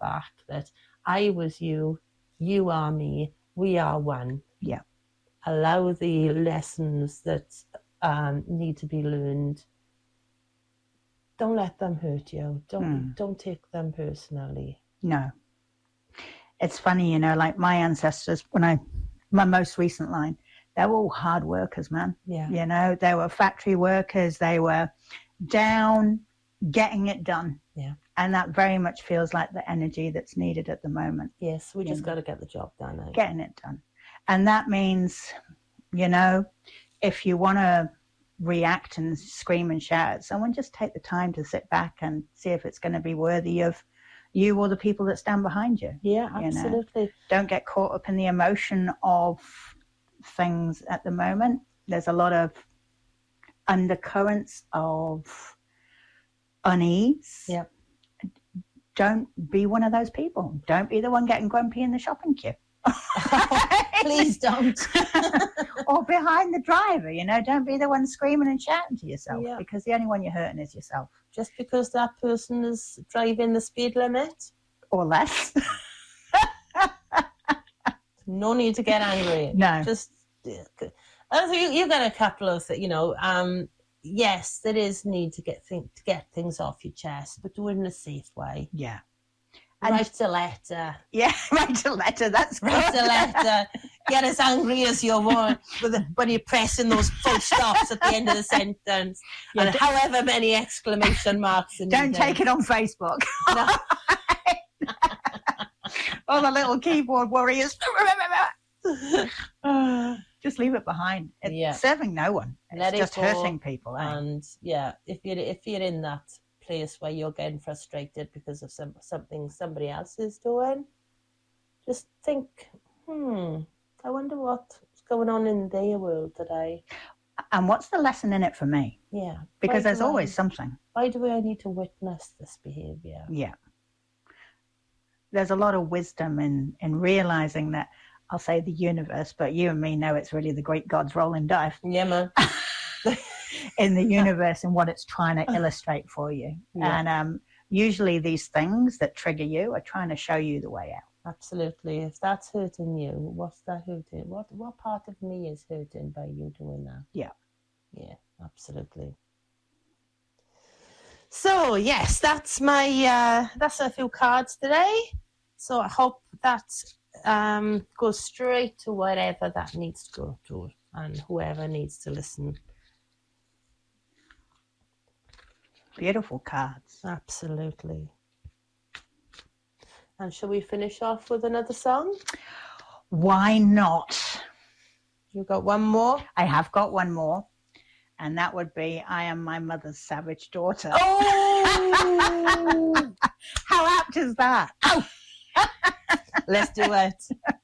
back that I was you, you are me, we are one. Yeah. Allow the lessons that need to be learned. Don't let them hurt you. Don't take them personally. No. It's funny, you know, like my ancestors, my most recent line, they were all hard workers, man. Yeah. You know, they were factory workers. They were down, getting it done. Yeah. And that very much feels like the energy that's needed at the moment. Yes, we just got to get the job done. Eh? Getting it done. And that means, you know, if you want to react and scream and shout at someone, just take the time to sit back and see if it's going to be worthy of you or the people that stand behind you. Yeah, absolutely. You know? Don't get caught up in the emotion of things at the moment. There's a lot of undercurrents of unease. Yeah. Don't be one of those people. Don't be the one getting grumpy in the shopping queue. Please don't. Or behind the driver, you know, don't be the one screaming and shouting to yourself, Yeah. because the only one you're hurting is yourself. Just because that person is driving the speed limit. Or less. No need to get angry. No. Just, you got a couple of, you know, yes, there is need to get things off your chest, but do it in a safe way. Yeah. Write a letter. Yeah, write a letter. That's Write a letter. Get as angry as you want when you're pressing those full stops at the end of the sentence. Yeah, and however many exclamation marks. Don't take it on Facebook. No. All the little keyboard warriors. Just leave it behind. It's serving no one. It's just hurting people. Eh? And yeah, if you're in that place where you're getting frustrated because of something somebody else is doing, just think, I wonder what's going on in their world today. And what's the lesson in it for me? Yeah. Because there's always something. Why do I need to witness this behaviour? Yeah. There's a lot of wisdom in realising that, I'll say the universe, but you and me know it's really the Greek gods rolling dice. Yeah, man. In the universe and what it's trying to illustrate for you. Yeah. And usually these things that trigger you are trying to show you the way out. Absolutely. If that's hurting you, what's that hurting? What part of me is hurting by you doing that? Yeah. Yeah, absolutely. So yes, that's a few cards today. So I hope that goes straight to wherever that needs to go to, and whoever needs to listen. Beautiful cards. Absolutely. And shall we finish off with another song? Why not? You got one more? I have got one more. And that would be I Am My Mother's Savage Daughter. Oh! How apt is that? Oh! Let's do it.